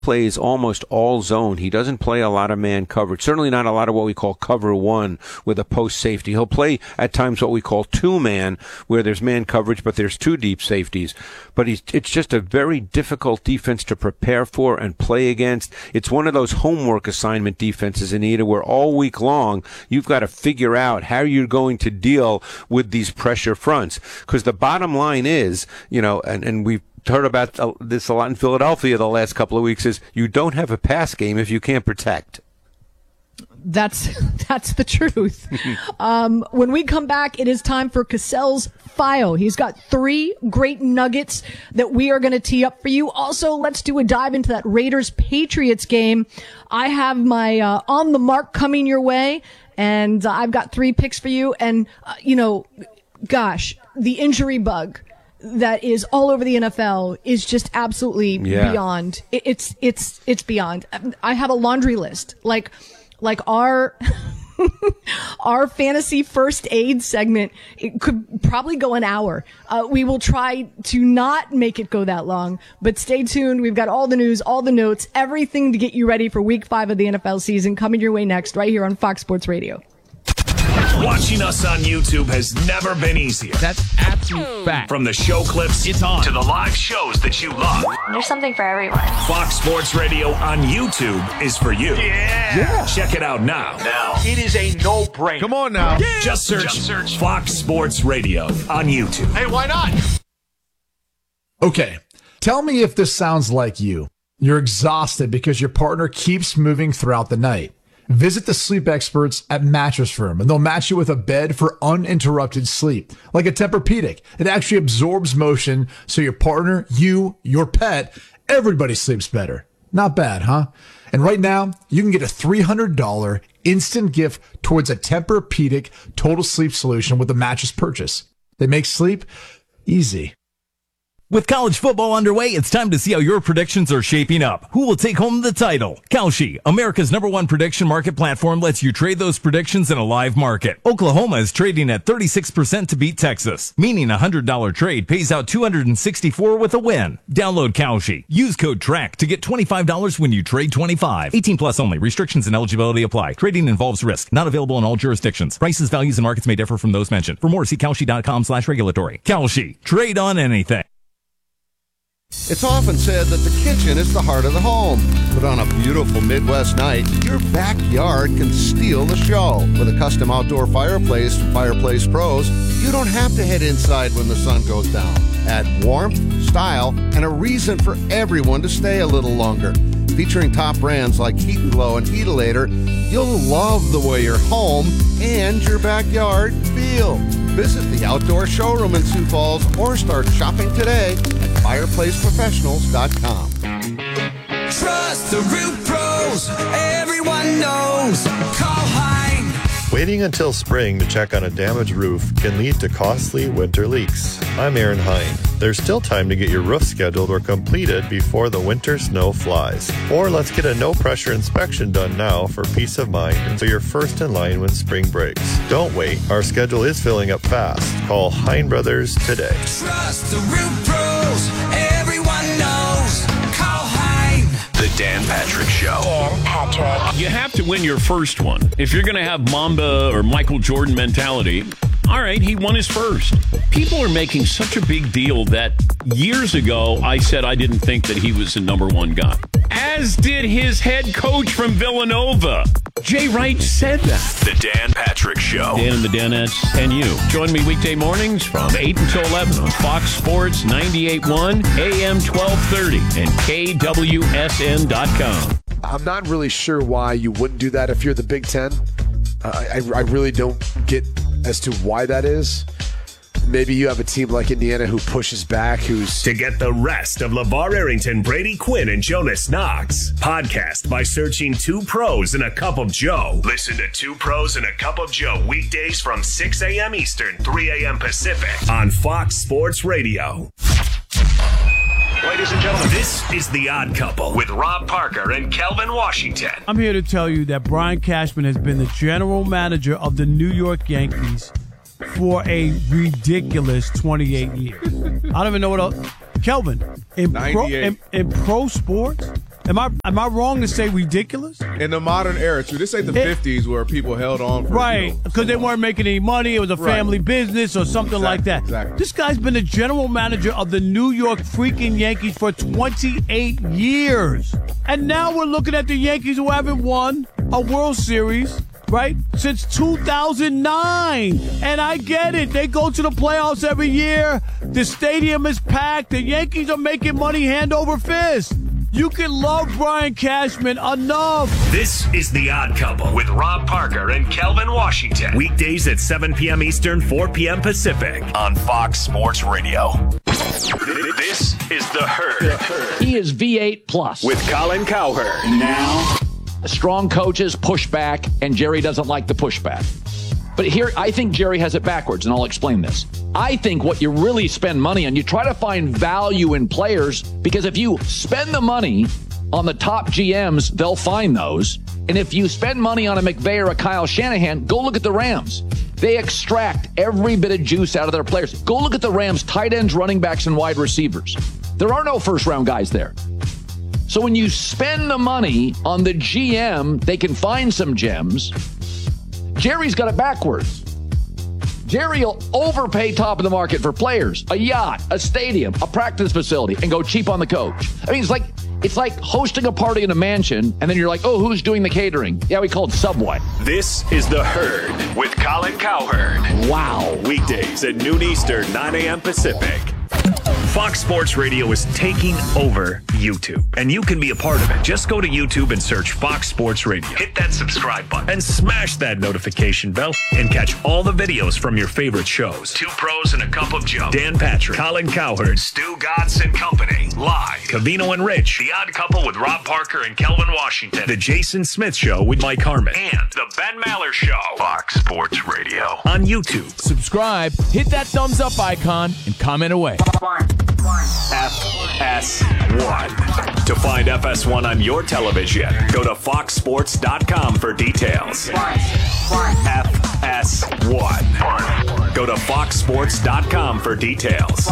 plays almost all zone. He doesn't play a lot of man coverage, certainly not a lot of what we call cover one with a post safety. He'll play at times what we call two-man, where there's man coverage, but there's two deep safeties. But it's just a very difficult defense to prepare for and play against. It's one of those homework assignment defenses, Anita, where all week long you've got to figure out how you're going to deal with these pressure fronts. Because the bottom line is, and we've heard about this a lot in Philadelphia the last couple of weeks, is you don't have a pass game if you can't protect. That's the truth. When we come back, it is time for Cassell's File. He's got 3 great nuggets that we are going to tee up for you. Also, let's do a dive into that Raiders-Patriots game. I have my On the Mark coming your way, and I've got 3 picks for you. And, gosh, the injury bug that is all over the NFL is just absolutely beyond. It's beyond. I have a laundry list. Like our our fantasy first aid segment, it could probably go an hour. We will try to not make it go that long, but stay tuned. We've got all the news, all the notes, everything to get you ready for week 5 of the NFL season coming your way next, right here on Fox Sports Radio. Watching us on YouTube has never been easier. That's absolute fact. From the show clips to the live shows that you love. There's something for everyone. Fox Sports Radio on YouTube is for you. Yeah. Check it out now. It is a no-brainer. Come on now. Yeah. Just search Fox Sports Radio on YouTube. Hey, why not? Okay, tell me if this sounds like you. You're exhausted because your partner keeps moving throughout the night. Visit the sleep experts at Mattress Firm, and they'll match you with a bed for uninterrupted sleep, like a Tempur-Pedic. It actually absorbs motion, so your partner, you, your pet, everybody sleeps better. Not bad, huh? And right now, you can get a $300 instant gift towards a Tempur-Pedic total sleep solution with a mattress purchase. They make sleep easy. With college football underway, it's time to see how your predictions are shaping up. Who will take home the title? Kalshi, America's #1 prediction market platform, lets you trade those predictions in a live market. Oklahoma is trading at 36% to beat Texas, meaning a $100 trade pays out $264 with a win. Download Kalshi. Use code TRACK to get $25 when you trade 25. 18 plus only. Restrictions and eligibility apply. Trading involves risk. Not available in all jurisdictions. Prices, values, and markets may differ from those mentioned. For more, see Kalshi.com/regulatory. Kalshi. Trade on anything. It's often said that the kitchen is the heart of the home. But on a beautiful Midwest night, your backyard can steal the show. With a custom outdoor fireplace from Fireplace Pros, you don't have to head inside when the sun goes down. Add warmth, style, and a reason for everyone to stay a little longer. Featuring top brands like Heat & Glow and Heatilator, you'll love the way your home and your backyard feel. Visit the outdoor showroom in Sioux Falls or start shopping today at fireplaceprofessionals.com. Trust the roof pros, everyone knows. Call Hein. Waiting until spring to check on a damaged roof can lead to costly winter leaks. I'm Aaron Hein. There's still time to get your roof scheduled or completed before the winter snow flies. Or let's get a no-pressure inspection done now for peace of mind so you're first in line when spring breaks. Don't wait. Our schedule is filling up fast. Call Hein Brothers today. Trust the roof pros, everyone knows. Call Hein. The Dan Patrick Show. Dan Patrick. You have to win your first one. If you're going to have Mamba or Michael Jordan mentality, all right, he won his first. People are making such a big deal that years ago I said I didn't think that he was the #1 guy. As did his head coach from Villanova. Jay Wright said that. The Dan Patrick Show. Dan and the Danettes and you. Join me weekday mornings from 8 until 11 on Fox Sports 98.1, AM 1230, and KWSN.com. I'm not really sure why you wouldn't do that if you're the Big Ten. I really don't get as to why that is. Maybe you have a team like Indiana who pushes back, who's... To get the rest of LeVar Arrington, Brady Quinn, and Jonas Knox. Podcast by searching 2 Pros and a Cup of Joe. Listen to 2 Pros and a Cup of Joe weekdays from 6 a.m. Eastern, 3 a.m. Pacific on Fox Sports Radio. Ladies and gentlemen, this is The Odd Couple with Rob Parker and Kelvin Washington. I'm here to tell you that Brian Cashman has been the general manager of the New York Yankees for a ridiculous 28 years. I don't even know what else. Kelvin, in pro sports, Am I wrong to say ridiculous? In the modern era, too. This ain't the 50s where people held on for right, because they weren't making any money. It was a family business or something like that. Exactly. This guy's been the general manager of the New York freaking Yankees for 28 years. And now we're looking at the Yankees who haven't won a World Series, right, since 2009. And I get it. They go to the playoffs every year. The stadium is packed. The Yankees are making money hand over fist. You can love Brian Cashman enough. This is The Odd Couple with Rob Parker and Kelvin Washington. Weekdays at 7 p.m. Eastern, 4 p.m. Pacific on Fox Sports Radio. This is The Herd. He is V8 plus. With Colin Cowherd. Now, strong coaches push back, and Jerry doesn't like the pushback. But here, I think Jerry has it backwards, and I'll explain this. I think what you really spend money on, you try to find value in players, because if you spend the money on the top GMs, they'll find those. And if you spend money on a McVay or a Kyle Shanahan, go look at the Rams. They extract every bit of juice out of their players. Go look at the Rams' tight ends, running backs, and wide receivers. There are no first-round guys there. So when you spend the money on the GM, they can find some gems. Jerry's got it backwards. Jerry will overpay top of the market for players, a yacht, a stadium, a practice facility, and go cheap on the coach. I mean, it's like hosting a party in a mansion, and then you're like, oh, who's doing the catering? Yeah, we called Subway. This is The Herd with Colin Cowherd. Wow. Weekdays at noon Eastern, 9 a.m. Pacific. Fox Sports Radio is taking over YouTube, and you can be a part of it. Just go to YouTube and search Fox Sports Radio. Hit that subscribe button and smash that notification bell and catch all the videos from your favorite shows. Two Pros and a Cup of Joe. Dan Patrick, Colin Cowherd, Stu Gatz and Company. Live. Covino and Rich. The Odd Couple with Rob Parker and Kelvin Washington. The Jason Smith Show with Mike Harmon. And The Ben Maller Show. Fox Sports Radio on YouTube. Subscribe, hit that thumbs up icon, and comment away. FS1. To find FS1 on your television, go to foxsports.com for details. FS1. Go to foxsports.com for details.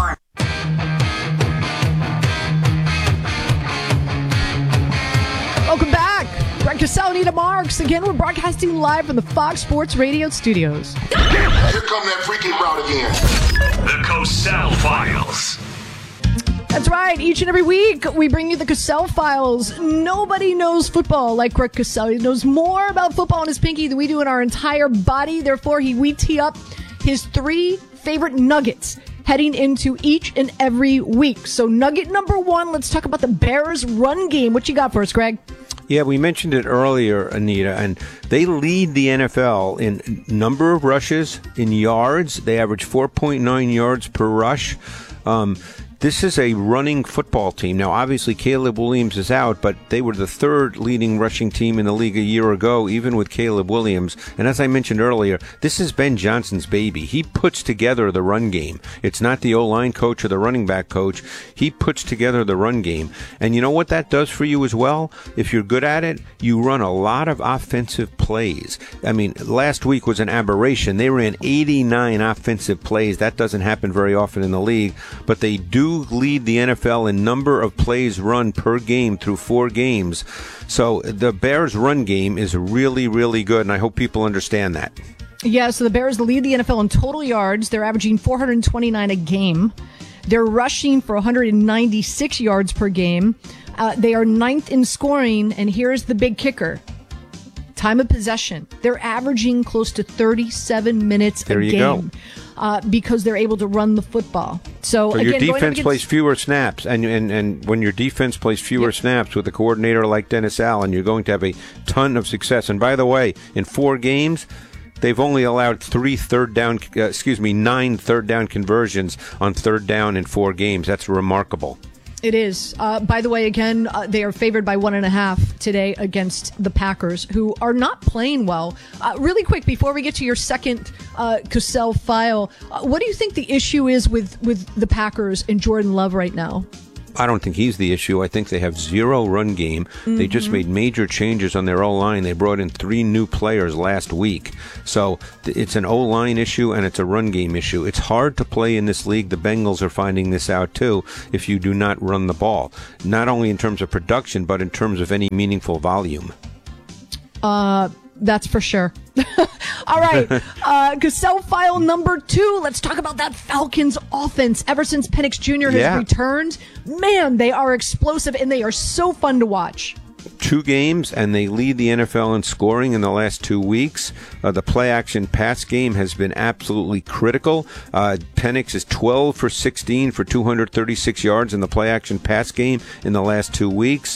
Welcome back. Greg Cosell, Anita Marks. Again, we're broadcasting live from the Fox Sports Radio studios. Here come that freaking route again. The Cosell Files. That's right. Each and every week, we bring you the Cosell Files. Nobody knows football like Greg Cosell. He knows more about football in his pinky than we do in our entire body. Therefore, we tee up his 3 favorite nuggets heading into each and every week. So nugget number 1, let's talk about the Bears run game. What you got for us, Greg? Yeah, we mentioned it earlier, Anita, and they lead the NFL in number of rushes, in yards. They average 4.9 yards per rush. This is a running football team. Now, obviously, Caleb Williams is out, but they were the 3rd leading rushing team in the league a year ago, even with Caleb Williams. And as I mentioned earlier, this is Ben Johnson's baby. He puts together the run game. It's not the O-line coach or the running back coach. He puts together the run game. And you know what that does for you as well? If you're good at it, you run a lot of offensive plays. I mean, last week was an aberration. They ran 89 offensive plays. That doesn't happen very often in the league, but they do lead the NFL in number of plays run per game through 4 games. So the Bears run game is really, really good, and I hope people understand that. Yeah, so the Bears lead the NFL in total yards. They're averaging 429 a game. They're rushing for 196 yards per game. They are 9th in scoring, and here's the big kicker. Time of possession. They're averaging close to 37 minutes a game. Because they're able to run the football. So again, your defense plays fewer snaps, and when your defense plays fewer snaps with a coordinator like Dennis Allen, you're going to have a ton of success. And by the way, in 4 games, they've only allowed 9 third down conversions on 3rd down in 4 games. That's remarkable. It is. By the way, again, they are favored by 1.5 today against the Packers, who are not playing well. Really quick, before we get to your second Cosell file, what do you think the issue is with the Packers and Jordan Love right now? I don't think he's the issue. I think they have zero run game. They just made major changes on their O-line. They brought in 3 new players last week. So it's an O-line issue and it's a run game issue. It's hard to play in this league. The Bengals are finding this out too if you do not run the ball. Not only in terms of production, but in terms of any meaningful volume. That's for sure. All right. Cassell file number 2. Let's talk about that Falcons offense. Ever since Penix Jr. has returned, man, they are explosive and they are so fun to watch. 2 games, and they lead the NFL in scoring in the last 2 weeks. The play-action pass game has been absolutely critical. Penix is 12 for 16 for 236 yards in the play-action pass game in the last 2 weeks.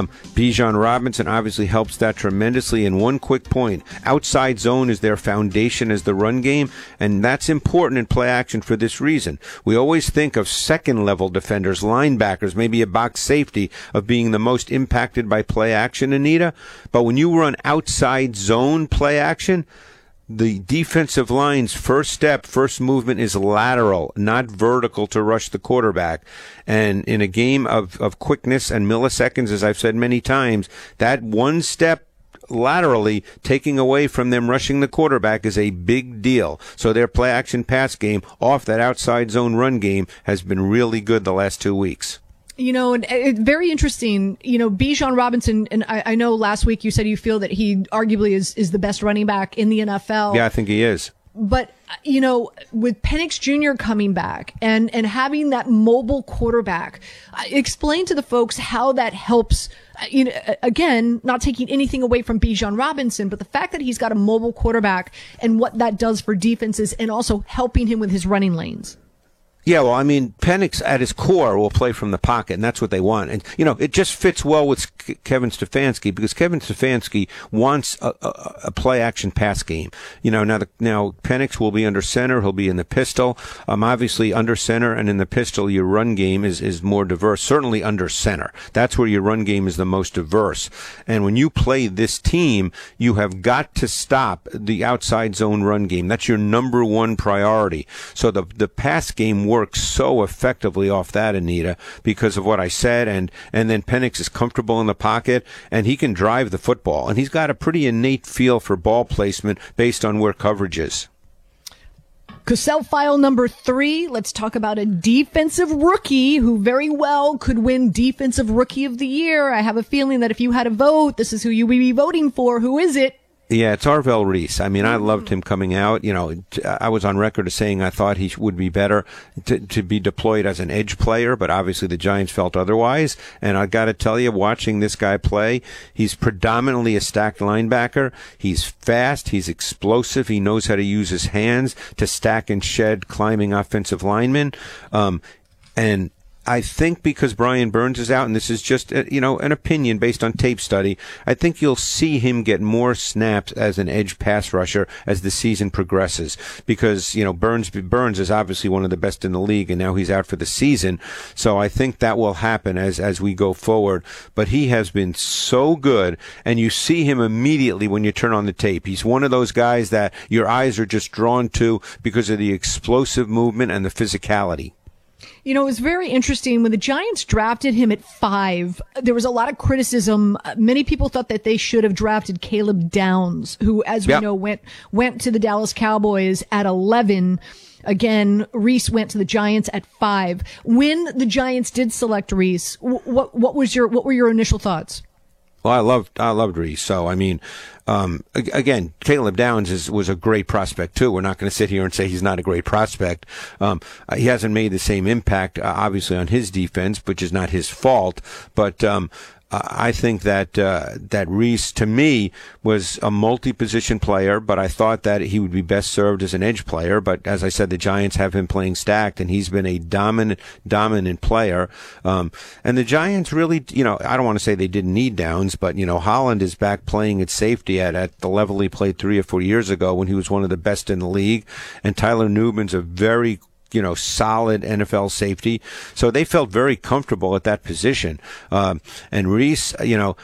Bijan Robinson obviously helps that tremendously. And one quick point, outside zone is their foundation as the run game, and that's important in play-action for this reason. We always think of second-level defenders, linebackers, maybe a box safety, of being the most impacted by play action, Anita. But when you run outside zone play action, the defensive line's first movement is lateral, not vertical to rush the quarterback. And in a game of quickness and milliseconds, as I've said many times, that one step laterally taking away from them rushing the quarterback is a big deal. So their play action pass game off that outside zone run game has been really good the last 2 weeks. You know, and it's very interesting. You know, Bijan Robinson, and I know last week you said you feel that he arguably is the best running back in the NFL. Yeah, I think he is. But, you know, with Penix Jr. coming back and having that mobile quarterback, explain to the folks how that helps. You know, again, not taking anything away from Bijan Robinson, but the fact that he's got a mobile quarterback and what that does for defenses and also helping him with his running lanes. Yeah, well, I mean, Penix at his core will play from the pocket, and that's what they want. And, you know, it just fits well with Kevin Stefanski because Kevin Stefanski wants a play-action pass game. You know, now Penix will be under center. He'll be in the pistol. Obviously, under center and in the pistol, your run game is more diverse, certainly under center. That's where your run game is the most diverse. And when you play this team, you have got to stop the outside zone run game. That's your number one priority. So the pass game works so effectively off that, Anita, because of what I said, and then Penix is comfortable in the pocket, and he can drive the football, and he's got a pretty innate feel for ball placement based on where coverage is. Cassell file number 3. Let's talk about a defensive rookie who very well could win Defensive Rookie of the Year. I have a feeling that if you had a vote, this is who you would be voting for. Who is it? Yeah, it's Arvell Reese. I mean, I loved him coming out. You know, I was on record as saying I thought he would be better to be deployed as an edge player, but obviously the Giants felt otherwise. And I got to tell you, watching this guy play, he's predominantly a stacked linebacker. He's fast. He's explosive. He knows how to use his hands to stack and shed climbing offensive linemen. And I think because Brian Burns is out, and this is just an opinion based on tape study, I think you'll see him get more snaps as an edge pass rusher as the season progresses. Because Burns is obviously one of the best in the league, and now he's out for the season. So I think that will happen as we go forward. But he has been so good, and you see him immediately when you turn on the tape. He's one of those guys that your eyes are just drawn to because of the explosive movement and the physicality. You know, it was very interesting when the Giants drafted him at 5. There was a lot of criticism. Many people thought that they should have drafted Caleb Downs, who, as we know, went to the Dallas Cowboys at 11. Again, Reese went to the Giants at 5. When the Giants did select Reese, what were your initial thoughts? Well, I loved Reese. So, I mean, again, Caleb Downs was a great prospect too. We're not going to sit here and say he's not a great prospect. He hasn't made the same impact, obviously, on his defense, which is not his fault. But I think that Reese, to me, was a multi-position player, but I thought that he would be best served as an edge player. But as I said, the Giants have him playing stacked, and he's been a dominant player. And the Giants really, I don't want to say they didn't need Downs, but, Holland is back playing at safety at the level he played 3 or 4 years ago when he was one of the best in the league. And Tyler Newman's a very solid NFL safety. So they felt very comfortable at that position. And Reese,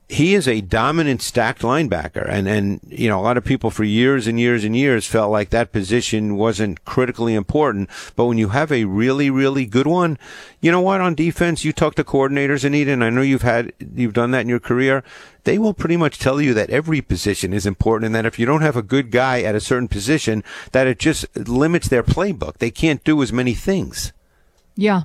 he is a dominant stacked linebacker. And a lot of people for years and years and years felt like that position wasn't critically important. But when you have a really, really good one, you know what? On defense, you talk to coordinators, Anita, and I know you've done that in your career. They will pretty much tell you that every position is important, and that if you don't have a good guy at a certain position, that it just limits their playbook. They can't do as many things. Yeah.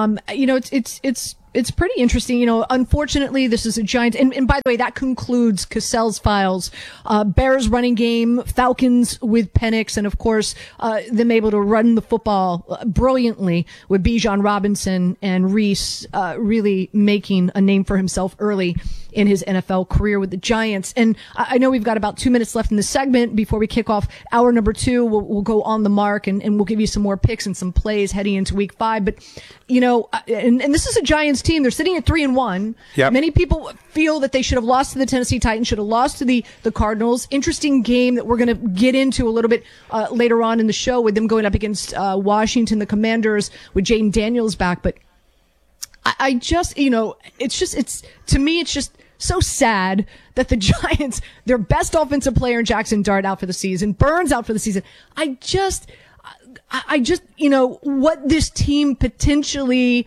It's pretty interesting. Unfortunately, this is a Giants. And by the way, that concludes Cassell's files. Bears running game, Falcons with Penix, and of course, them able to run the football brilliantly with Bijan Robinson and Reese, really making a name for himself early in his NFL career with the Giants. And I know we've got about 2 minutes left in the segment before we kick off hour number 2. We'll go on the mark and we'll give you some more picks and some plays heading into week 5. But, and this is a Giants team. They're sitting at 3-1. Yep. Many people feel that they should have lost to the Tennessee Titans, should have lost to the Cardinals. Interesting game that we're going to get into a little bit later on in the show with them going up against Washington, the Commanders, with Jaden Daniels back. But I just, it's to me, it's just so sad that the Giants, their best offensive player in Jackson Dart out for the season, Burns out for the season. I just, what this team potentially,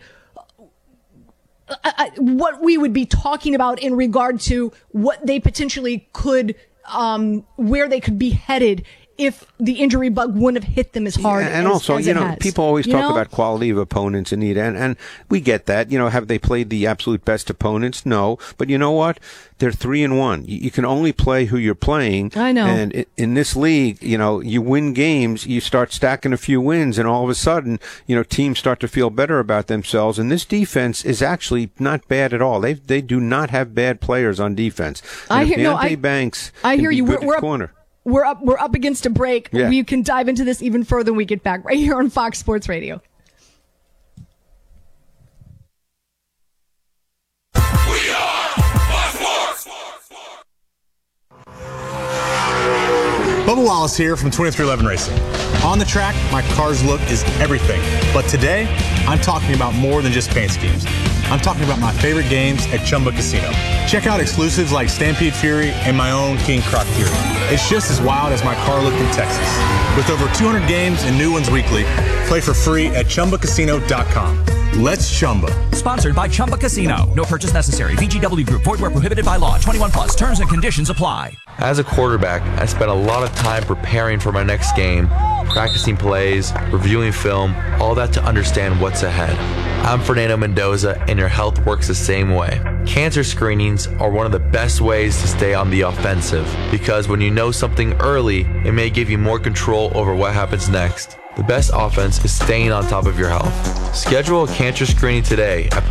what we would be talking about in regard to what they potentially could, where they could be headed if the injury bug wouldn't have hit them as hard and as, also, as it has. people always talk about quality of opponents, Anita, and we get that. Have they played the absolute best opponents? No. But you know what? They're 3-1. You can only play who you're playing. I know. And in this league, you win games, you start stacking a few wins, and all of a sudden, teams start to feel better about themselves. And this defense is actually not bad at all. They do not have bad players on defense. And Deontay Banks. I hear you. We're corner. We're up against a break. Yeah. We can dive into this even further when we get back right here on Fox Sports Radio. We are Fox Sports. Bubba Wallace here from 2311 Racing. On the track, my car's look is everything. But today, I'm talking about more than just paint schemes. I'm talking about my favorite games at Chumba Casino. Check out exclusives like Stampede Fury and my own King Croc Fury. It's just as wild as my car look in Texas. With over 200 games and new ones weekly, play for free at ChumbaCasino.com. Let's Chumba. Sponsored by Chumba Casino. No purchase necessary. VGW Group. Void where prohibited by law. 21 plus. Terms and conditions apply. As a quarterback, I spent a lot of time preparing for my next game, practicing plays, reviewing film, all that to understand what's ahead. I'm Fernando Mendoza, and your health works the same way. Cancer screenings are one of the best ways to stay on the offensive, because when you know something early, it may give you more control over what happens next. The best offense is staying on top of your health. Schedule a cancer screening today at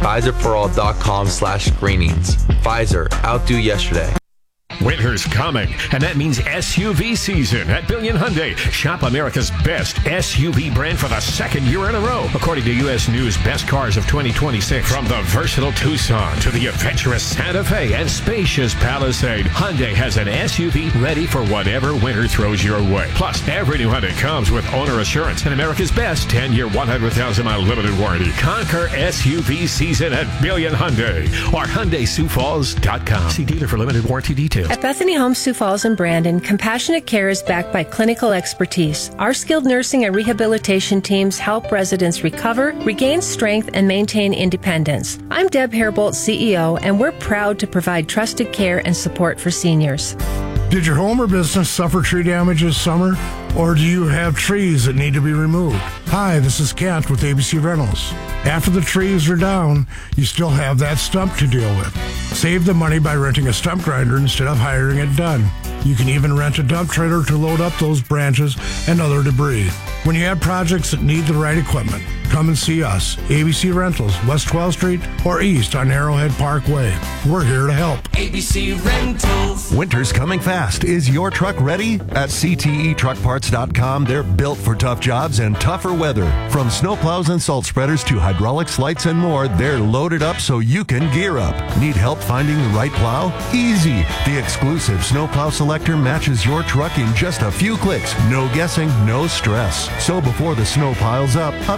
PfizerForAll.com/screenings. Pfizer, outdo yesterday. Winter's coming, and that means SUV season at Billion Hyundai. Shop America's best SUV brand for the second year in a row, according to U.S. News Best Cars of 2026. From the versatile Tucson to the adventurous Santa Fe and spacious Palisade, Hyundai has an SUV ready for whatever winter throws your way. Plus, every new Hyundai comes with owner assurance and America's best 10-year, 100,000-mile limited warranty. Conquer SUV season at Billion Hyundai or HyundaiSiouxFalls.com. See dealer for limited warranty details. At Bethany Homes Sioux Falls and Brandon, compassionate care is backed by clinical expertise. Our skilled nursing and rehabilitation teams help residents recover, regain strength, and maintain independence. I'm Deb Hairbolt, CEO, and we're proud to provide trusted care and support for seniors. Did your home or business suffer tree damage this summer? Or do you have trees that need to be removed? Hi, this is Kent with ABC Rentals. After the trees are down, you still have that stump to deal with. Save the money by renting a stump grinder instead of hiring it done. You can even rent a dump trailer to load up those branches and other debris. When you have projects that need the right equipment, come and see us. ABC Rentals, West 12th Street or east on Arrowhead Parkway. We're here to help. ABC Rentals. Winter's coming fast. Is your truck ready? At CTETruckParts.com, they're built for tough jobs and tougher weather. From snowplows and salt spreaders to hydraulics, lights, and more, they're loaded up so you can gear up. Need help finding the right plow? Easy. The exclusive Snowplow Selector matches your truck in just a few clicks. No guessing, no stress. So before the snow piles up, upgrade,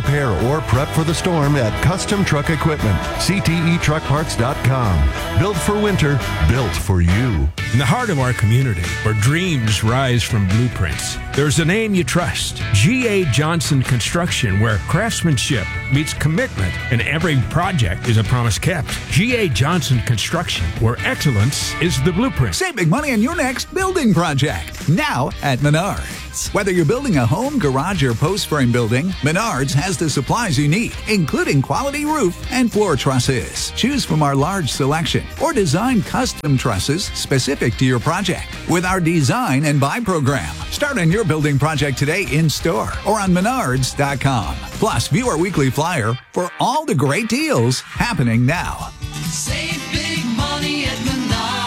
repair, or prep for the storm at Custom Truck Equipment. CTETruckparts.com. Built for winter, built for you. In the heart of our community, where dreams rise from blueprints, there's a name you trust. G.A. Johnson Construction, where craftsmanship meets commitment and every project is a promise kept. G.A. Johnson Construction, where excellence is the blueprint. Save big money on your next building project. Now at Menards. Whether you're building a home, garage, or post frame building, Menards has the supplies you need, including quality roof and floor trusses. Choose from our large selection or design custom trusses specific to your project with our design and buy program. Start on your building project today in store or on Menards.com. Plus, view our weekly flyer for all the great deals happening now. Save big money at Menards.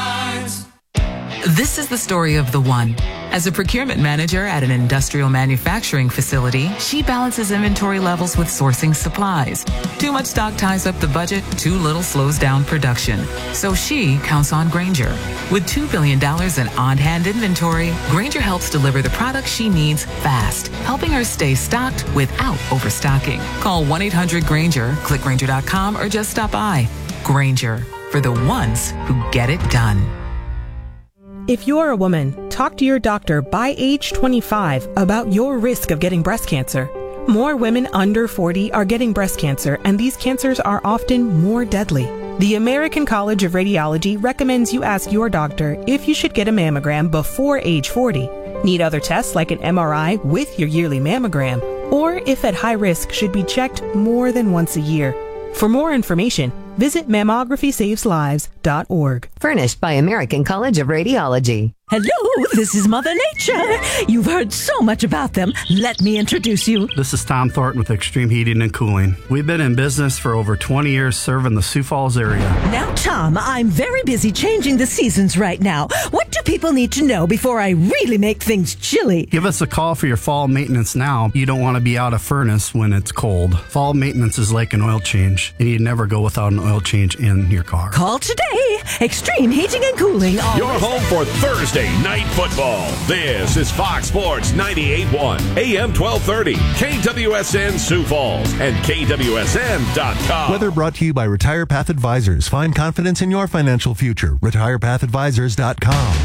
This is the story of the one. As a procurement manager at an industrial manufacturing facility, she balances inventory levels with sourcing supplies. Too much stock ties up the budget, too little slows down production. So she counts on Grainger. With $2 billion in on-hand inventory, Grainger helps deliver the products she needs fast, helping her stay stocked without overstocking. Call 1-800-GRAINGER, click Grainger.com, or just stop by. Grainger, for the ones who get it done. If you're a woman, talk to your doctor by age 25 about your risk of getting breast cancer. More women under 40 are getting breast cancer, and these cancers are often more deadly. The American College of Radiology recommends you ask your doctor if you should get a mammogram before age 40, need other tests like an MRI with your yearly mammogram, or if at high risk should be checked more than once a year. For more information, visit MammographySavesLives.org. Furnished by American College of Radiology. Hello, this is Mother Nature. You've heard so much about them. Let me introduce you. This is Tom Thornton with Extreme Heating and Cooling. We've been in business for over 20 years serving the Sioux Falls area. Now, Tom, I'm very busy changing the seasons right now. What do people need to know before I really make things chilly? Give us a call for your fall maintenance now. You don't want to be out of furnace when it's cold. Fall maintenance is like an oil change, and you never go without an oil change in your car. Call today. Extreme Heating and Cooling. Your home for Thursday night football. This is Fox Sports 98.1, AM 1230, KWSN Sioux Falls, and KWSN.com. Weather brought to you by Retire Path Advisors. Find confidence in your financial future. RetirePathAdvisors.com.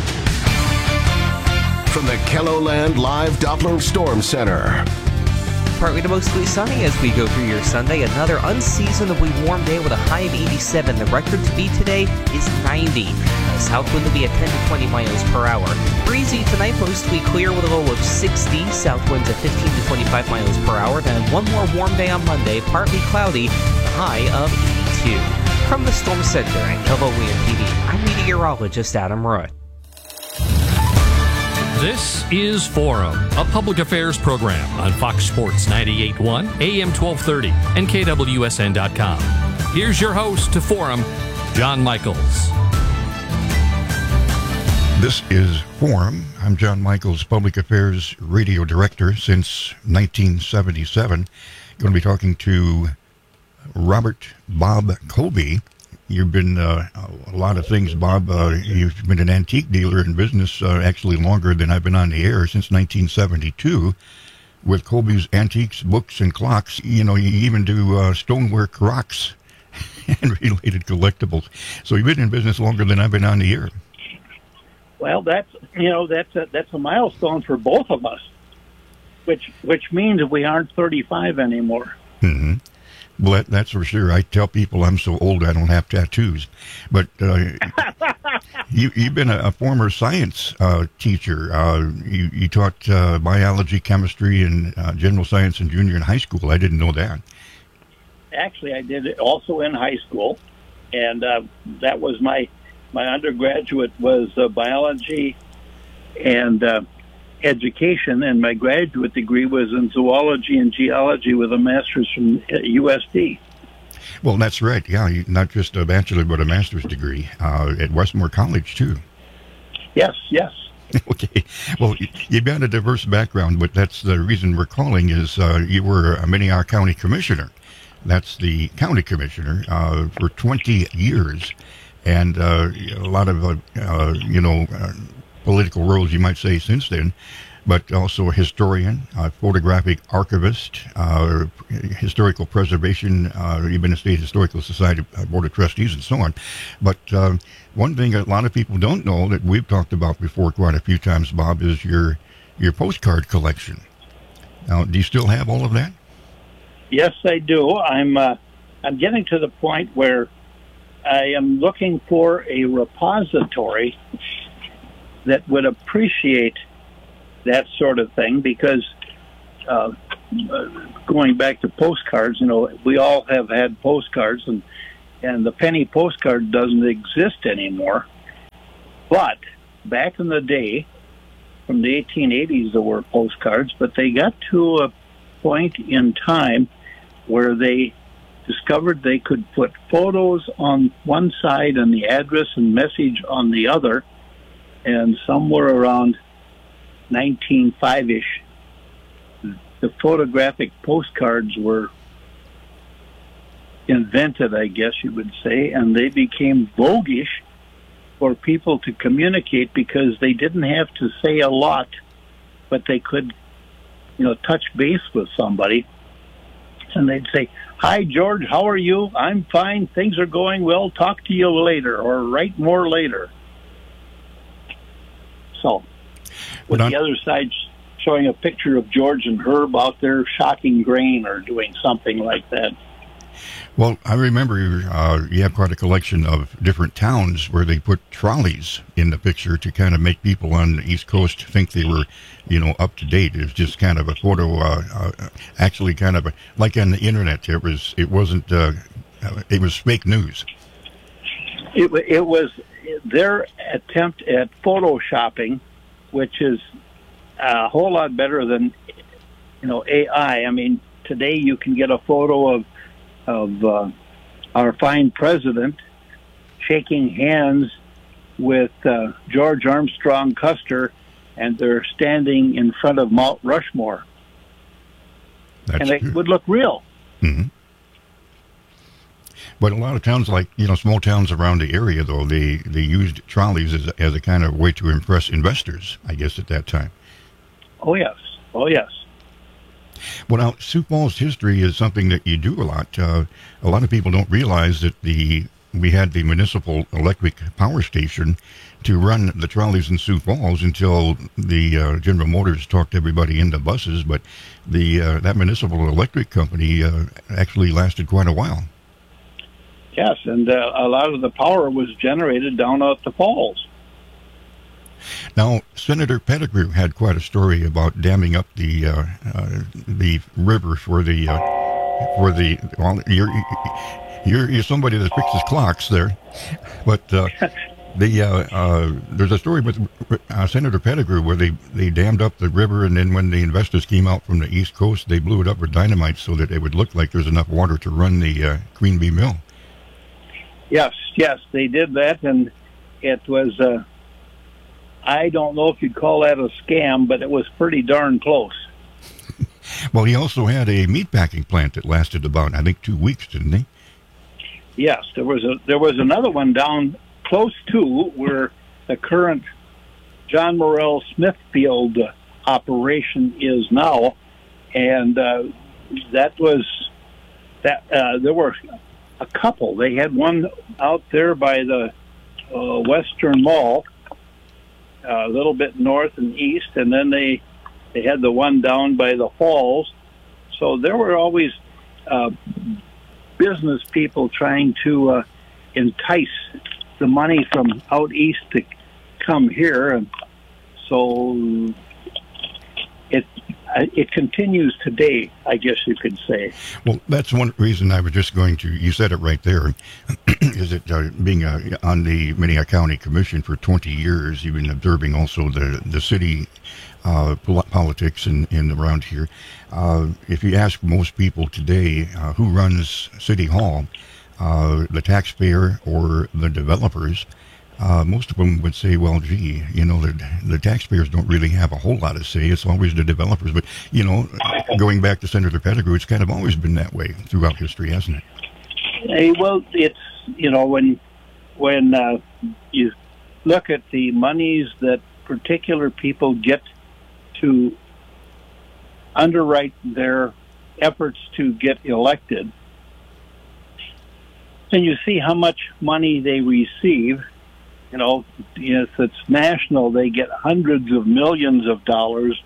From the KELOLAND Live Doppler Storm Center. Partly to mostly sunny as we go through your Sunday. Another unseasonably warm day with a high of 87. The record to beat today is 90. The south wind will be at 10 to 20 miles per hour. Breezy tonight, mostly clear with a low of 60. South winds at 15 to 25 miles per hour. Then one more warm day on Monday, partly cloudy, a high of 82. From the Storm Center and KLOLAND TV, I'm meteorologist Adam Roy. This is Forum, a public affairs program on Fox Sports 98.1, AM 1230, and KWSN.com. Here's your host to Forum, John Michaels. This is Forum. I'm John Michaels, Public Affairs Radio Director since 1977. Going to be talking to Robert Bob Colby. You've been a lot of things, Bob. You've been an antique dealer in business actually longer than I've been on the air, since 1972, with Colby's Antiques, Books, and Clocks. You know, you even do stonework rocks and related collectibles. So you've been in business longer than I've been on the air. Well, that's a milestone for both of us, which means we aren't 35 anymore. Mm-hmm. Well, that's for sure. I tell people I'm so old I don't have tattoos. But you've been a former science teacher. You taught biology, chemistry, and general science in junior and high school. I didn't know that. Actually, I did it also in high school, and that was my undergraduate was biology and education, and my graduate degree was in zoology and geology with a master's from USD. Well, that's right. Yeah, not just a bachelor, but a master's degree at Westmore College, too. Yes. Okay. Well, you've got a diverse background, but that's the reason we're calling is you were a Minnehaha County Commissioner. That's the county commissioner for 20 years. And a lot of, political roles, you might say, since then. but also a historian, a photographic archivist, historical preservation, even a State Historical Society Board of Trustees, and so on. But one thing a lot of people don't know that we've talked about before quite a few times, Bob, is your postcard collection. Now, do you still have all of that? Yes, I do. I'm getting to the point where I am looking for a repository that would appreciate that sort of thing, because going back to postcards, we all have had postcards, and the penny postcard doesn't exist anymore. But back in the day, from the 1880s, there were postcards, but they got to a point in time where they discovered they could put photos on one side and the address and message on the other, and somewhere around 1905-ish, the photographic postcards were invented, I guess you would say, and they became voguish for people to communicate because they didn't have to say a lot, but they could, touch base with somebody, and they'd say, "Hi, George, how are you? I'm fine. Things are going well. Talk to you later," or "Write more later." So, with the other side showing a picture of George and Herb out there shocking grain or doing something like that. Well, I remember you have quite a collection of different towns where they put trolleys in the picture to kind of make people on the East Coast think they were, up to date. It was just kind of a photo, actually kind of like on the internet. It was fake news. It was their attempt at photoshopping, which is a whole lot better than, AI. I mean, today you can get a photo of our fine president shaking hands with George Armstrong Custer, and they're standing in front of Mount Rushmore. And it would look real. Mm-hmm. But a lot of towns, like, small towns around the area, though, they used trolleys as a kind of way to impress investors, I guess, at that time. Oh, yes. Well, now, Sioux Falls history is something that you do a lot. A lot of people don't realize that we had the municipal electric power station to run the trolleys in Sioux Falls until the General Motors talked everybody into buses. But that municipal electric company actually lasted quite a while. Yes, and a lot of the power was generated down at the falls. Now, Senator Pettigrew had quite a story about damming up the river for the. Well, you're somebody that fixes clocks there, but there's a story with Senator Pettigrew where they dammed up the river, and then when the investors came out from the East Coast, they blew it up with dynamite so that it would look like there's enough water to run the Queen Bee Mill. Yes, they did that, and it was. I don't know if you'd call that a scam, but it was pretty darn close. Well, he also had a meatpacking plant that lasted about, I think, 2 weeks, didn't he? Yes, there was another one down close to where the current John Morrell Smithfield operation is now, and there were a couple. They had one out there by the Western Mall, a little bit north and east, and then they had the one down by the falls. So there were always business people trying to entice the money from out east to come here, and so it continues today, I guess you could say. Well, that's one reason I was just going to, you said it right there, is that being on the Minnehaha County Commission for 20 years, you've been observing also the city politics in around here. If you ask most people today who runs City Hall, the taxpayer or the developers, most of them would say, well, gee, the taxpayers don't really have a whole lot to say. It's always the developers. But, going back to Senator Pettigrew, it's kind of always been that way throughout history, hasn't it? Well, it's, when you look at the monies that particular people get to underwrite their efforts to get elected, and you see how much money they receive. If it's national, they get hundreds of millions of dollars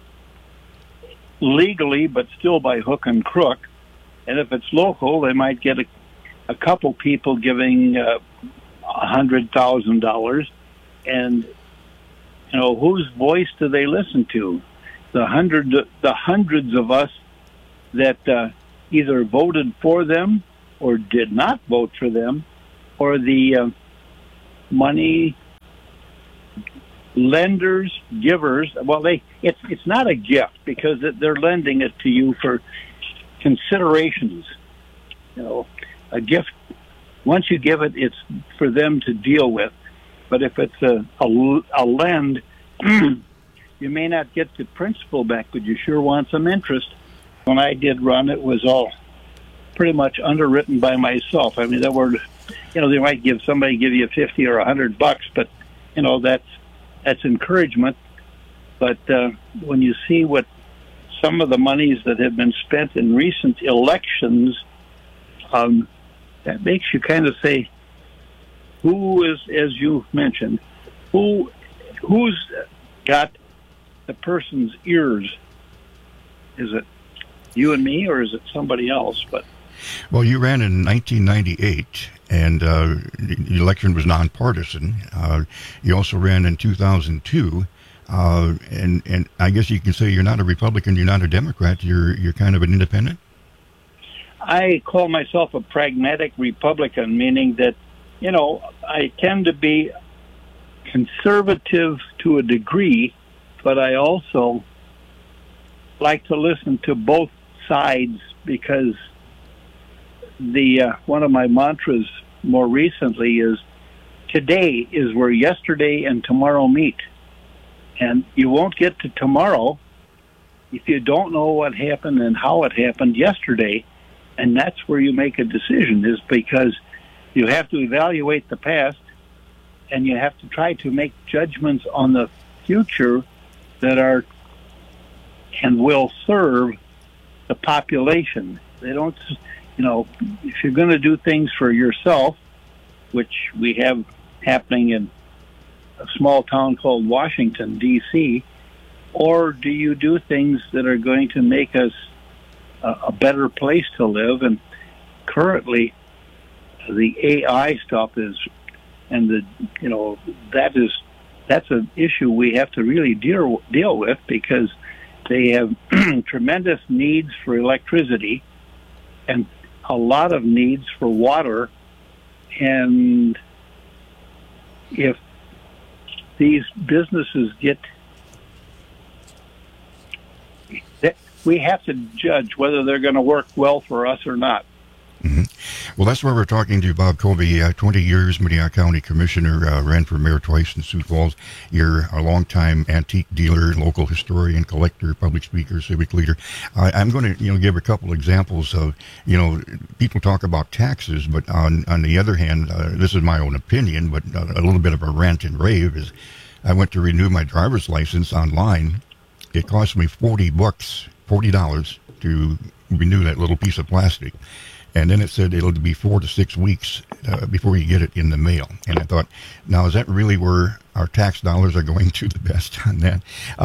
legally, but still by hook and crook. And if it's local, they might get a couple people giving $100,000. And, whose voice do they listen to? The hundreds of us that either voted for them or did not vote for them, or the money lenders, givers. Well, it's not a gift because they're lending it to you for considerations. A gift, once you give it, it's for them to deal with. But if it's a lend, you may not get the principal back, but you sure want some interest. When I did run, it was all pretty much underwritten by myself. I mean, they might give you 50 or $100, but that's encouragement. But when you see what some of the monies that have been spent in recent elections, that makes you kind of say, who is, as you mentioned, who's got the person's ears? Is it you and me, or is it somebody else? Well, you ran in 1998, and the election was nonpartisan. You also ran in 2002, and I guess you can say you're not a Republican, you're not a Democrat, you're kind of an independent? I call myself a pragmatic Republican, meaning that, I tend to be conservative to a degree, but I also like to listen to both sides, because one of my mantras more recently is, today is where yesterday and tomorrow meet. And you won't get to tomorrow if you don't know what happened and how it happened yesterday. And that's where you make a decision, is because you have to evaluate the past and you have to try to make judgments on the future that are and will serve the population. They don't, if you're going to do things for yourself, which we have happening in a small town called Washington, D.C., or do you do things that are going to make us a better place to live? And currently, the AI stuff is, and that's an issue we have to really deal with, because they have tremendous needs for electricity and a lot of needs for water. And if these businesses we have to judge whether they're going to work well for us or not. Mm-hmm. Well, that's why we're talking to Bob Colby, 20 years Minnehaha County Commissioner, ran for mayor twice in Sioux Falls. You're a longtime antique dealer, local historian, collector, public speaker, civic leader. I'm going to, give a couple examples of, people talk about taxes, but on the other hand, this is my own opinion, but a little bit of a rant and rave is, I went to renew my driver's license online. It cost me $40 to renew that little piece of plastic. And then it said it'll be 4 to 6 weeks before you get it in the mail. And I thought, now is that really where our tax dollars are going to the best on that?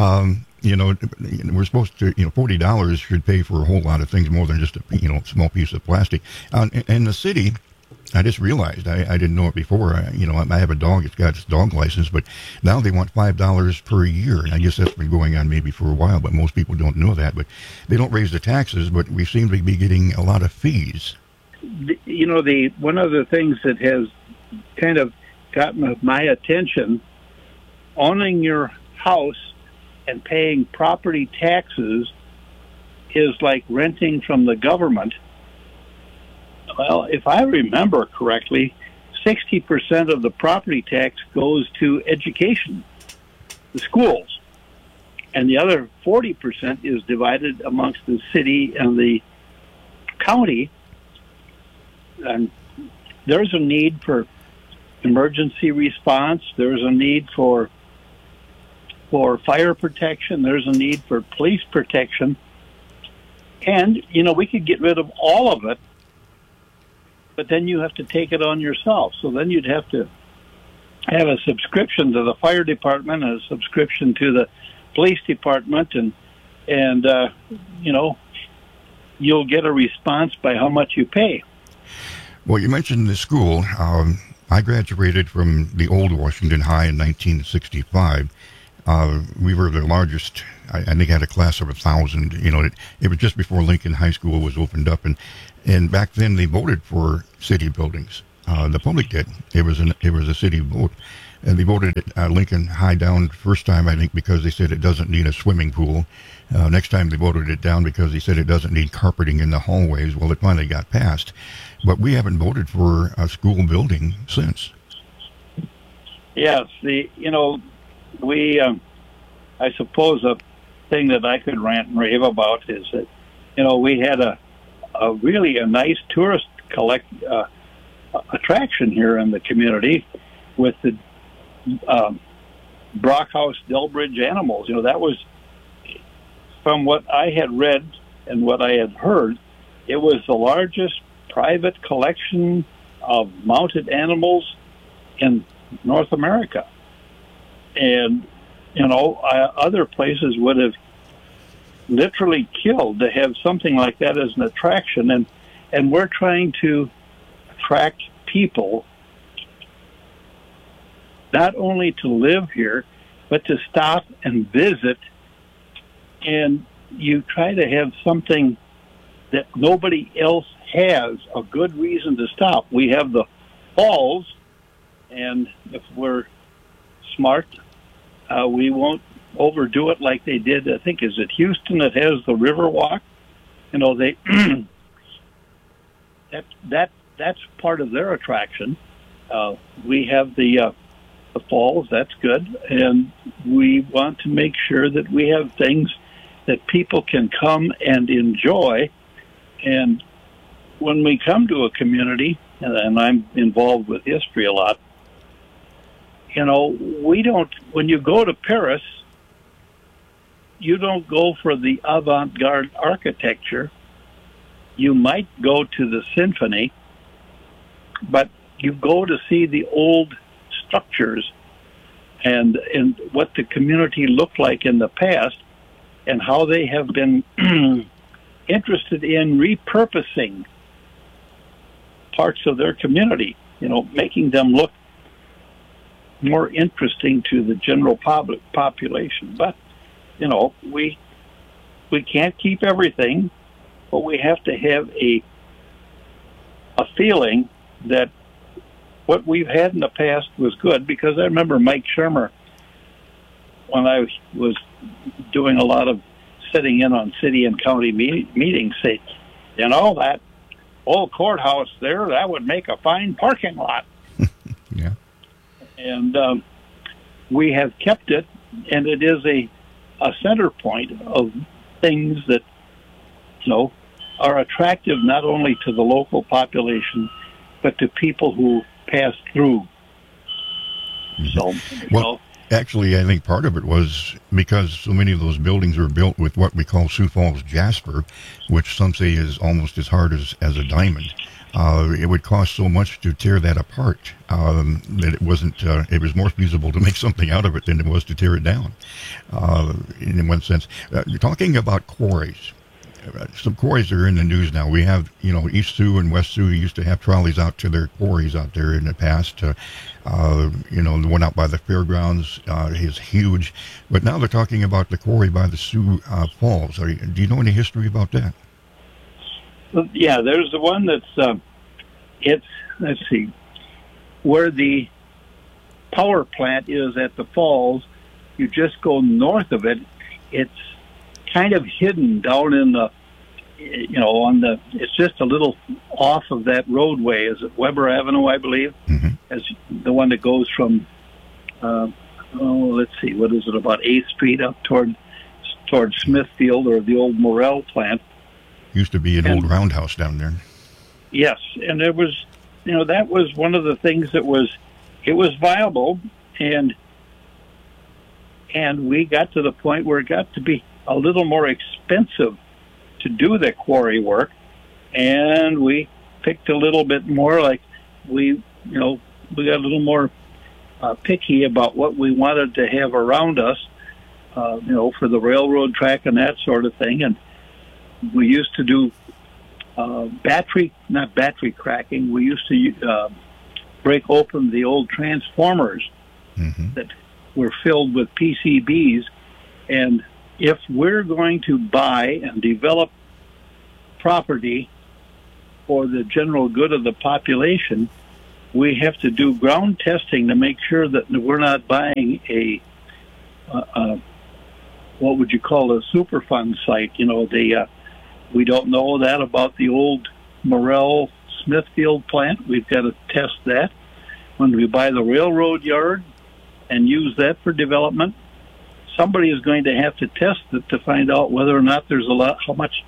We're supposed to, $40 should pay for a whole lot of things more than just a, small piece of plastic. In the city, I just realized, I didn't know it before. I have a dog, it's got its dog license, but now they want $5 per year. And I guess that's been going on maybe for a while, but most people don't know that. But they don't raise the taxes, but we seem to be getting a lot of fees. One of the things that has kind of gotten my attention, owning your house and paying property taxes is like renting from the government. Well, if I remember correctly, 60% of the property tax goes to education, the schools, and the other 40% is divided amongst the city and the county. And there's a need for emergency response. There's a need for for fire protection. There's a need for police protection. And, we could get rid of all of it, but then you have to take it on yourself. So then you'd have to have a subscription to the fire department and a subscription to the police department, and you'll get a response by how much you pay. Well, you mentioned the school. I graduated from the old Washington High in 1965. We were the largest. I think I had a class of 1,000. It was just before Lincoln High School was opened up, and back then they voted for city buildings. The public did. It was a city vote, and they voted Lincoln High down first time, I think, because they said it doesn't need a swimming pool. Next time they voted it down because they said it doesn't need carpeting in the hallways. Well, it finally got passed, but we haven't voted for a school building since. Yes, I suppose a thing that I could rant and rave about is that, we had a really nice tourist attraction here in the community with the Brockhouse Delbridge animals. That was, from what I had read and what I had heard, it was the largest private collection of mounted animals in North America. And, other places would have literally killed to have something like that as an attraction. And we're trying to attract people not only to live here, but to stop and visit. And you try to have something that nobody else has, a good reason to stop. We have the falls, and if we're smart, we won't overdo it like they did. I think, is it Houston that has the river walk? They that's part of their attraction. We have the falls. That's good, and we want to make sure that we have things that people can come and enjoy. And when we come to a community, and I'm involved with history a lot, we don't, when you go to Paris, you don't go for the avant-garde architecture. You might go to the symphony, but you go to see the old structures and what the community looked like in the past and how they have been interested in repurposing parts of their community, making them look more interesting to the general population. But, we can't keep everything, but we have to have a feeling that what we've had in the past was good, because I remember Mike Shermer, when I was doing a lot of sitting in on city and county meetings, say, that old courthouse there, that would make a fine parking lot. Yeah. And we have kept it, and it is a center point of things that, are attractive not only to the local population, but to people who pass through. Mm-hmm. So, actually, I think part of it was because so many of those buildings were built with what we call Sioux Falls jasper, which some say is almost as hard as a diamond. It would cost so much to tear that apart that it wasn't. It was more feasible to make something out of it than it was to tear it down. In one sense, you're talking about quarries. Some quarries are in the news now. We have, East Sioux and West Sioux used to have trolleys out to their quarries out there in the past. The one out by the fairgrounds is huge. But now they're talking about the quarry by the Sioux Falls. Do you know any history about that? Yeah, there's the one that's, let's see, where the power plant is at the falls. You just go north of it. It's kind of hidden down in the, it's just a little off of that roadway. Is it Weber Avenue, I believe? Mm-hmm. As the one that goes from, let's see, what is it, about 8th Street up toward Smithfield, or the old Morel plant. Used to be an old roundhouse down there. Yes, and there was, that was one of the things that was, it was viable, and And we got to the point where it got to be a little more expensive to do the quarry work, and we picked a little bit more, like we got a little more picky about what we wanted to have around us, for the railroad track and that sort of thing. And we used to do not battery cracking. We used to break open the old transformers that were filled with PCBs. And if we're going to buy and develop property for the general good of the population, we have to do ground testing to make sure that we're not buying a what would you call a Superfund site. We don't know that about the old Morrell Smithfield plant. We've got to test that. When we buy the railroad yard and use that for development, somebody is going to have to test it to find out whether or not there's how much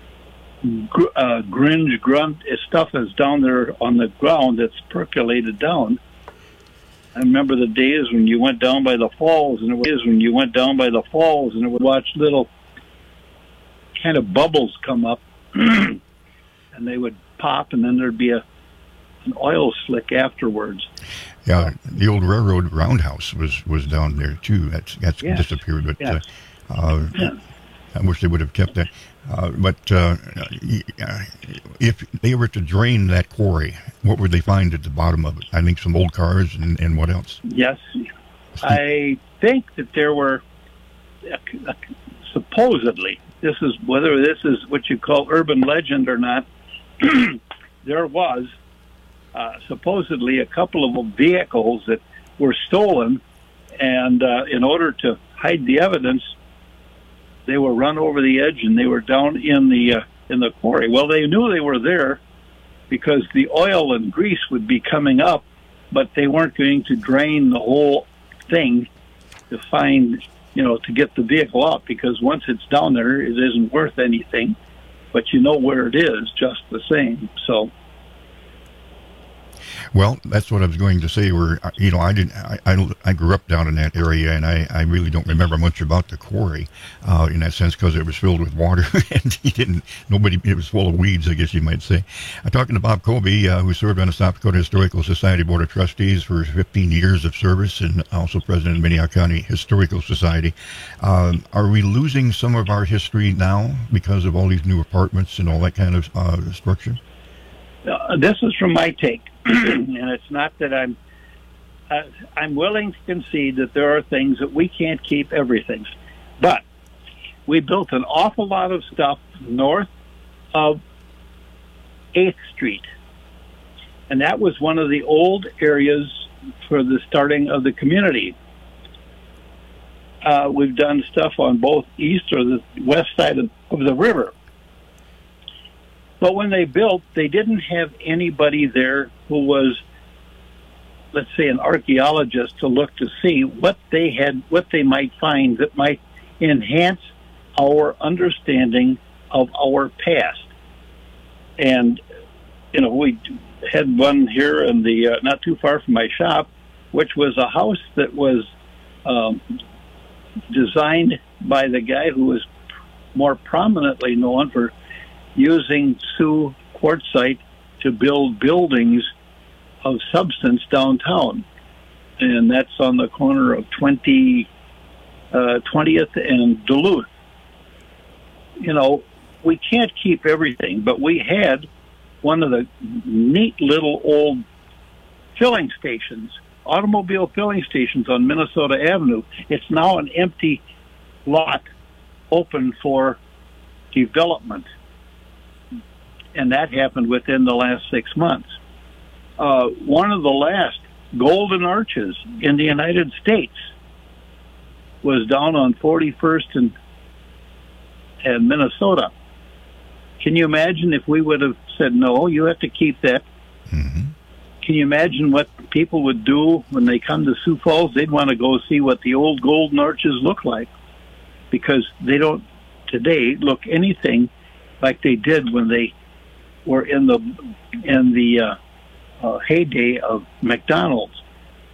grunt stuff is down there on the ground that's percolated down. I remember the days when you went down by the falls, and it would watch little kind of bubbles come up, and they would pop, and then there'd be an oil slick afterwards. Yeah, the old railroad roundhouse was down there too. That's Yes. disappeared, but Yes. I wish they would have kept that. But if they were to drain that quarry, what would they find at the bottom of it? I think some old cars and what else? Yes, I think that there were supposedly, whether this is what you call urban legend or not, there was supposedly a couple of vehicles that were stolen, and in order to hide the evidence, they were run over the edge and they were down in the quarry. Well, they knew they were there because the oil and grease would be coming up, but they weren't going to drain the whole thing to find, to get the vehicle out, because once it's down there, it isn't worth anything, but you know where it is just the same. So. Well, that's what I was going to say. I grew up down in that area, and I really don't remember much about the quarry in that sense, because it was filled with water, and it was full of weeds, I guess you might say. I'm talking to Bob Colby, who served on the South Dakota Historical Society Board of Trustees for 15 years of service, and also president of Minnehaha County Historical Society. Are we losing some of our history now because of all these new apartments and all that kind of structure? This is from my take, and it's not that I'm willing to concede that there are things that we can't keep everything, but we built an awful lot of stuff north of 8th Street, and that was one of the old areas for the starting of the community. We've done stuff on both east or the west side of the river. But when they built, they didn't have anybody there who was, let's say, an archaeologist to look to see what they might find that might enhance our understanding of our past. And, we had one here in the, not too far from my shop, which was a house that was designed by the guy who was more prominently known for using Sioux quartzite to build buildings of substance downtown. And that's on the corner of 20th and Duluth. We can't keep everything, but we had one of the neat little old filling stations, automobile filling stations on Minnesota Avenue. It's now an empty lot open for development. And that happened within the last 6 months. One of the last golden arches in the United States was down on 41st and Minnesota. Can you imagine if we would have said, no, you have to keep that? Mm-hmm. Can you imagine what people would do when they come to Sioux Falls? They'd want to go see what the old golden arches look like, because they don't today look anything like they did when they were in the heyday of McDonald's.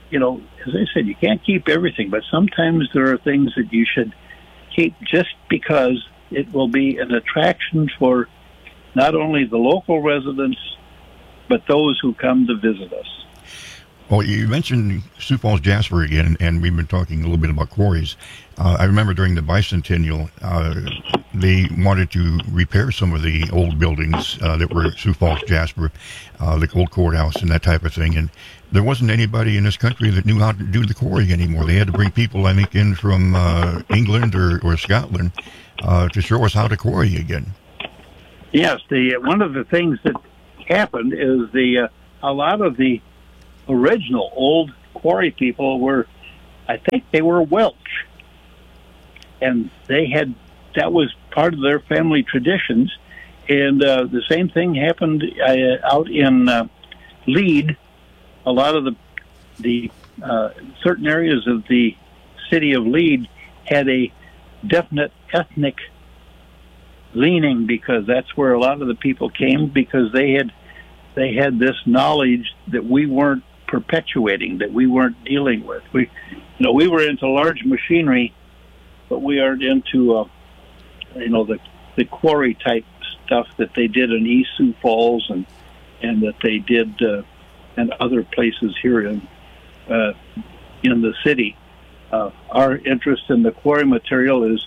as I said, you can't keep everything, but sometimes there are things that you should keep just because it will be an attraction for not only the local residents, but those who come to visit us. Well, you mentioned Sioux Falls Jasper again, and we've been talking a little bit about quarries. I remember during the bicentennial, they wanted to repair some of the old buildings that were Sioux Falls Jasper, the old courthouse and that type of thing. And there wasn't anybody in this country that knew how to do the quarry anymore. They had to bring people, I think, in from England or Scotland to show us how to quarry again. Yes, one of the things that happened is a lot of the original old quarry people were, I think they were Welsh, and that was part of their family traditions. And the same thing happened out in Lead. A lot of the certain areas of the city of Lead had a definite ethnic leaning, because that's where a lot of the people came, because they had this knowledge that we weren't perpetuating, that we weren't dealing with. We were into large machinery, but we aren't into the quarry type stuff that they did in East Sioux Falls and that they did in other places here in the city. Our interest in the quarry material is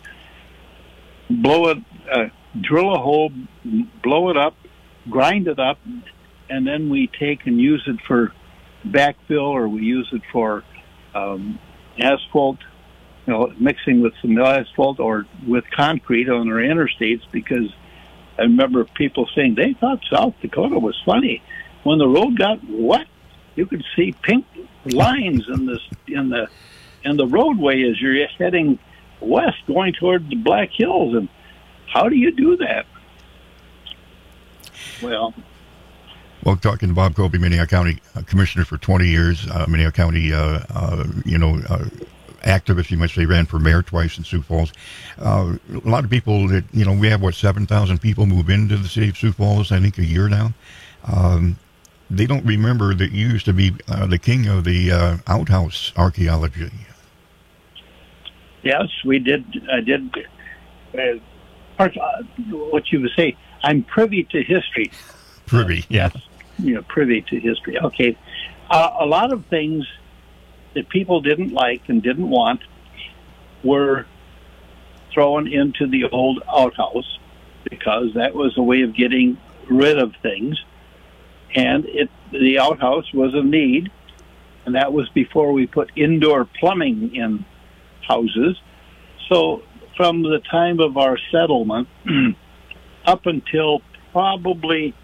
drill a hole, blow it up, grind it up, and then we take and use it for backfill, or we use it for asphalt, mixing with some asphalt or with concrete on our interstates, because I remember people saying they thought South Dakota was funny. When the road got wet, you could see pink lines in the roadway as you're heading west, going toward the Black Hills. And how do you do that? Well, talking to Bob Colby, Minnehaha County Commissioner for 20 years, Minnehaha County, activist, you might say, ran for mayor twice in Sioux Falls. A lot of people that, we have, 7,000 people move into the city of Sioux Falls, I think, a year now. They don't remember that you used to be the king of the outhouse archaeology. Yes, we did. I did. What you would say, I'm privy to history. Privy, yes. Privy to history. Okay. A lot of things that people didn't like and didn't want were thrown into the old outhouse, because that was a way of getting rid of things. And the outhouse was a need, and that was before we put indoor plumbing in houses. So from the time of our settlement up until probably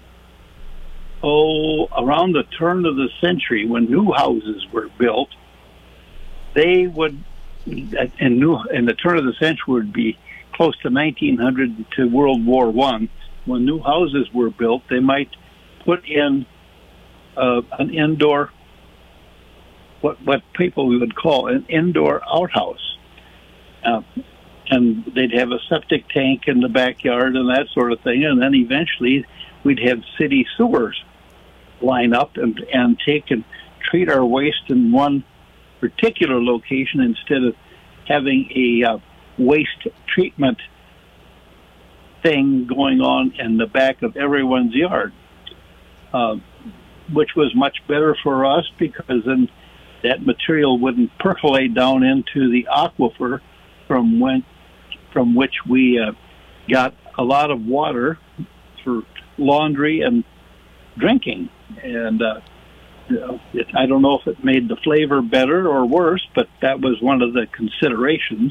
around the turn of the century, when new houses were built, they would, in the turn of the century would be close to 1900 to World War I. When new houses were built, they might put in an indoor, what people would call an indoor outhouse. And they'd have a septic tank in the backyard and that sort of thing. And then eventually we'd have city sewers line up and take and treat our waste in one particular location, instead of having a waste treatment thing going on in the back of everyone's yard, which was much better for us, because then that material wouldn't percolate down into the aquifer from which we got a lot of water for laundry and drinking. And I don't know if it made the flavor better or worse, but that was one of the considerations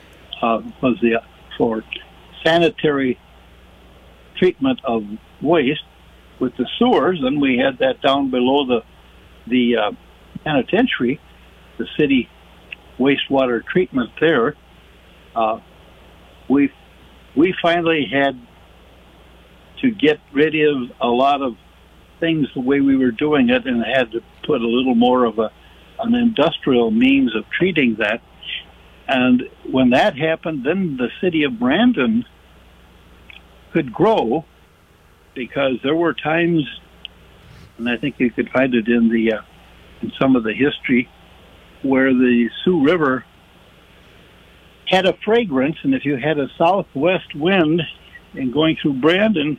for sanitary treatment of waste. With the sewers, and we had that down below the penitentiary, the city wastewater treatment there. We finally had to get rid of a lot of things the way we were doing it, and had to put a little more of an industrial means of treating that. And when that happened, then the city of Brandon could grow, because there were times, and I think you could find it in the and some of the history where the Sioux River had a fragrance, and if you had a southwest wind and going through Brandon,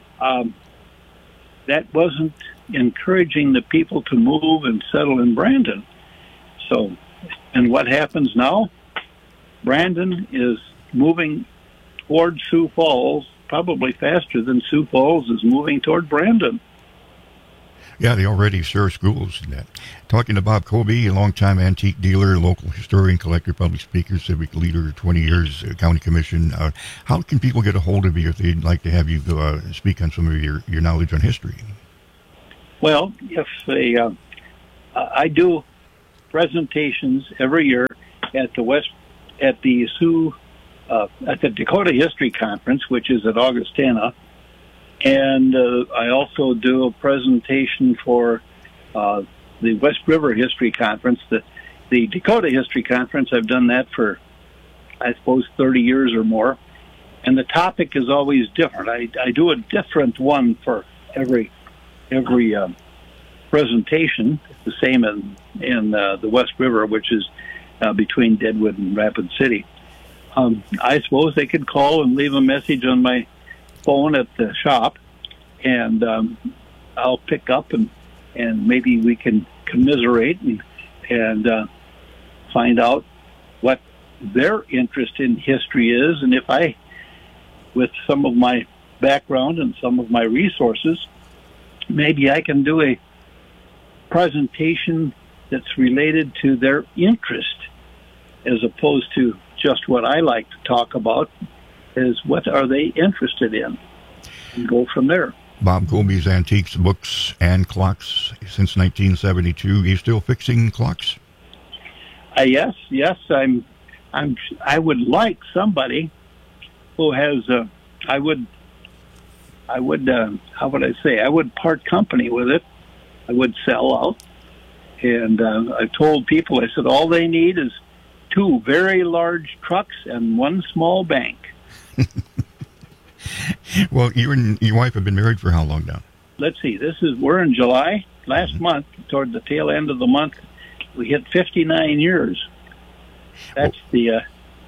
that wasn't encouraging the people to move and settle in Brandon. So, and what happens now? Brandon is moving toward Sioux Falls, probably faster than Sioux Falls is moving toward Brandon. Yeah, they already share schools in that. Talking to Bob Colby, a longtime antique dealer, local historian, collector, public speaker, civic leader, 20 years, county commission. How can people get a hold of you if they'd like to have you speak on some of your knowledge on history? Well, if I do presentations every year at the Dakota History Conference, which is at Augustana. And I also do a presentation for the West River History Conference. The Dakota History Conference, I've done that for, I suppose, 30 years or more. And the topic is always different. I do a different one for every presentation. It's the same in the West River, which is between Deadwood and Rapid City. I suppose they could call and leave a message on my phone at the shop, and I'll pick up and maybe we can commiserate and find out what their interest in history is, and if I, with some of my background and some of my resources, maybe I can do a presentation that's related to their interest as opposed to just what I like to talk about. Is what are they interested in, and go from there. Bob Colby's Antiques, Books, and Clocks since 1972. Are you still fixing clocks? Yes. I would like somebody who has. I would. How would I say? I would part company with it. I would sell out, and I told people. I said all they need is 2 very large trucks and 1 small bank. Well, you and your wife have been married for how long now? Let's see. We're in July. Last month, toward the tail end of the month, we hit 59 years. That's the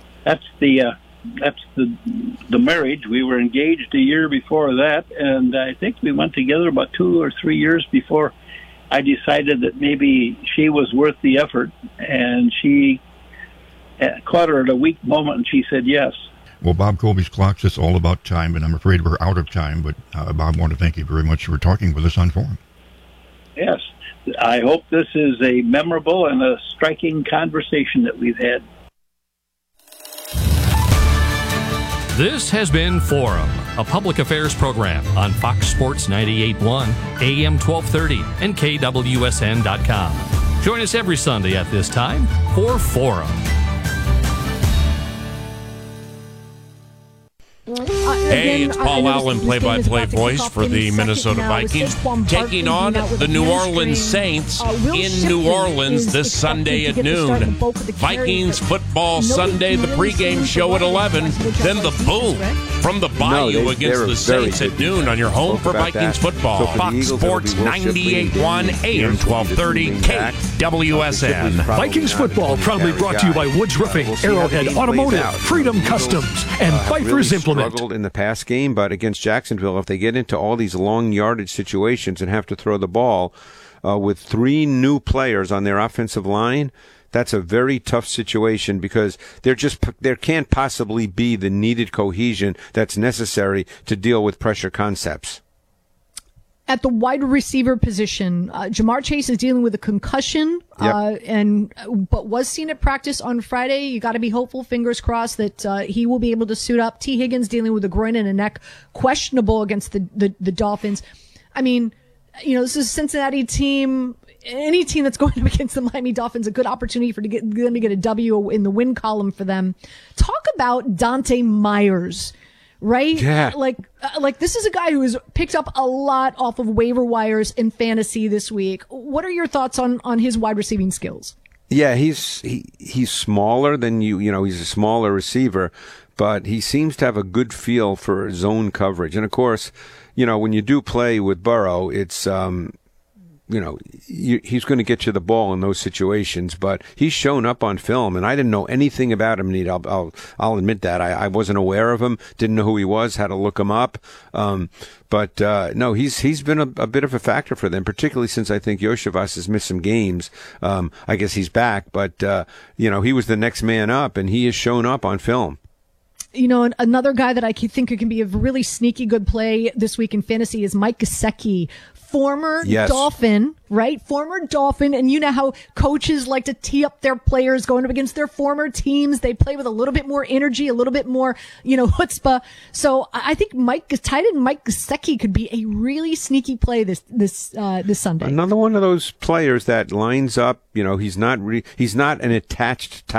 marriage. We were engaged a year before that, and I think we went together about 2 or 3 years before I decided that maybe she was worth the effort, and she caught her at a weak moment, and she said yes. Well, Bob Colby's Clocks, it's all about time, and I'm afraid we're out of time. But, Bob, I want to thank you very much for talking with us on Forum. Yes. I hope this is a memorable and a striking conversation that we've had. This has been Forum, a public affairs program on Fox Sports 98.1, AM 1230, and KWSN.com. Join us every Sunday at this time for Forum. Hey, it's Paul Allen, play-by-play voice for the Minnesota Vikings, taking on the New Orleans Saints in New Orleans this Sunday at noon. Vikings football Sunday, the pregame show at 11, then the boom from the Bayou against the Saints at noon on your home for Vikings football. Fox Sports 98.1, AM 1230, KWSN. Vikings football proudly brought to you by Woods Roofing, Arrowhead Automotive, Freedom Customs, and Pfeiffer's Implement. Struggled in the pass game, but against Jacksonville, if they get into all these long yardage situations and have to throw the ball with 3 new players on their offensive line, that's a very tough situation because there can't possibly be the needed cohesion that's necessary to deal with pressure concepts. At the wide receiver position, Jamar Chase is dealing with a concussion, but was seen at practice on Friday. You got to be hopeful, fingers crossed, that he will be able to suit up. T. Higgins dealing with a groin and a neck, questionable against the Dolphins. I mean, this is a Cincinnati team. Any team that's going up against the Miami Dolphins, a good opportunity for them to get a W in the win column for them. Talk about Dante Myers. Right? Yeah. Like this is a guy who has picked up a lot off of waiver wires in fantasy this week. What are your thoughts on his wide receiving skills? Yeah, he's smaller than he's a smaller receiver, but he seems to have a good feel for zone coverage. And of course, when you do play with Burrow, it's he's going to get you the ball in those situations, but he's shown up on film, and I didn't know anything about him, Nate. I'll admit that. I wasn't aware of him, didn't know who he was, had to look him up. But no, he's been a bit of a factor for them, particularly since I think Iosivas has missed some games. I guess he's back, but, he was the next man up, and he has shown up on film. Another guy that I think can be a really sneaky good play this week in fantasy is Mike Gesicki, former Dolphin, right? Former Dolphin. And you know how coaches like to tee up their players going up against their former teams. They play with a little bit more energy, a little bit more, chutzpah. So I think tight end Mike Gesicki could be a really sneaky play this Sunday. Another one of those players that lines up, he's not an attached